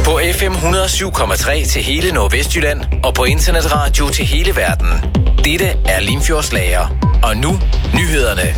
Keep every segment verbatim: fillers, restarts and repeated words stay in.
På F M et hundrede og syv komma tre til hele Nordvestjylland og på internetradio til hele verden. Dette er Limfjordslager. Og nu nyhederne.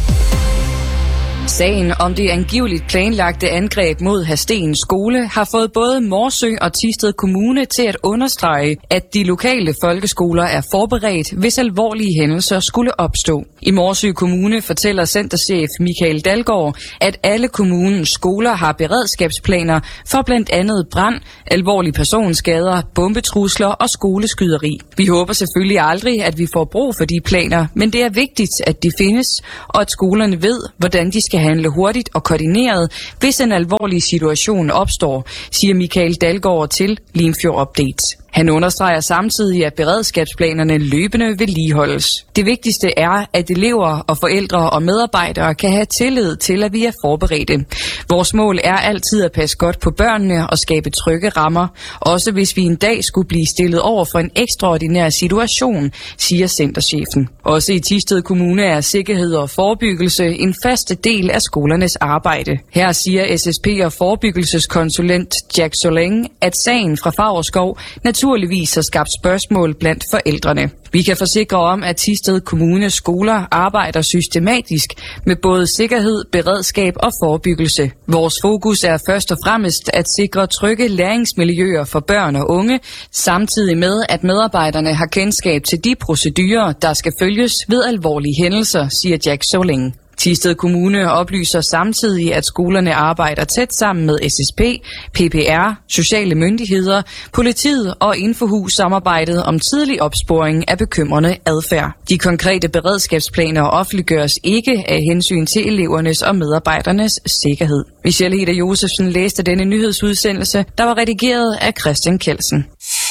Sagen om det angiveligt planlagte angreb mod Hadsten skole har fået både Morsø og Thisted Kommune til at understrege, at de lokale folkeskoler er forberedt, hvis alvorlige hændelser skulle opstå. I Morsø Kommune fortæller centerchef Michael Dalgaard, at alle kommunens skoler har beredskabsplaner for blandt andet brand, alvorlige personskader, bombetrusler og skoleskyderi. Vi håber selvfølgelig aldrig, at vi får brug for de planer, men det er vigtigt, at de findes, og at skolerne ved, hvordan de skal handle hurtigt og koordineret, hvis en alvorlig situation opstår, siger Michael Dalgaard til Limfjord Update. Han understreger samtidig, at beredskabsplanerne løbende vedligeholdes. Det vigtigste er, at elever og forældre og medarbejdere kan have tillid til, at vi er forberedte. Vores mål er altid at passe godt på børnene og skabe trygge rammer, også hvis vi en dag skulle blive stillet over for en ekstraordinær situation, siger centerchefen. Også i Thisted Kommune er sikkerhed og forebyggelse en faste del af skolernes arbejde. Her siger S S P og forebyggelseskonsulent Jack Soling, at sagen fra Favrskov naturligvis har skabt spørgsmål blandt forældrene. Vi kan forsikre om, at Thisted Kommunes skoler arbejder systematisk med både sikkerhed, beredskab og forebyggelse. Vores fokus er først og fremmest at sikre trygge læringsmiljøer for børn og unge, samtidig med, at medarbejderne har kendskab til de procedurer, der skal følges ved alvorlige hændelser, siger Jack Soling. Thisted Kommune oplyser samtidig, at skolerne arbejder tæt sammen med S S P, P P R, sociale myndigheder, politiet og Infohus-samarbejdet om tidlig opsporing af bekymrende adfærd. De konkrete beredskabsplaner offentliggøres ikke af hensyn til elevernes og medarbejdernes sikkerhed. Michelle Heder Josefsen læste denne nyhedsudsendelse, der var redigeret af Christian Kelsen.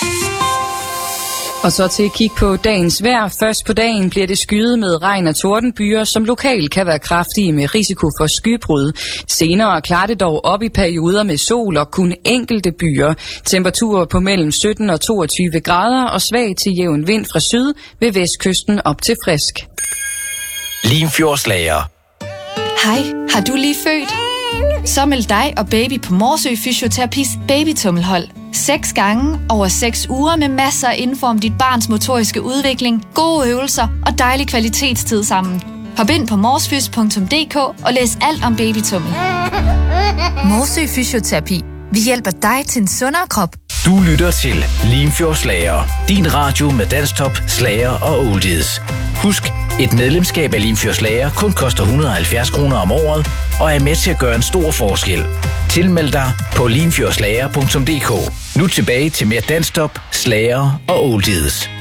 Og så til at kigge på dagens vejr. Først på dagen bliver det skyet med regn og tordenbyger, som lokalt kan være kraftige med risiko for skybrud. Senere klarer det dog op i perioder med sol og kun enkelte byer. Temperaturer på mellem sytten og toogtyve grader og svag til jævn vind fra syd ved vestkysten op til frisk. Limfjordslager. Hej, har du lige født? Så meld dig og baby på Morsø Fysioterapis babytummelhold. Seks gange over seks uger med masser af info om dit barns motoriske udvikling, gode øvelser og dejlig kvalitetstid sammen. Hop ind på morsfys punktum d k og læs alt om babytummel. Morsø Fysioterapi. Vi hjælper dig til en sundere krop. Du lytter til Limfjordslager. Din radio med danstop, slager og oldies. Husk, et medlemskab af Limfjordslager kun koster et hundrede og halvfjerds kroner om året og er med til at gøre en stor forskel. Tilmeld dig på limfjordslager punktum d k. Nu tilbage til mere danstop, slager og oldies.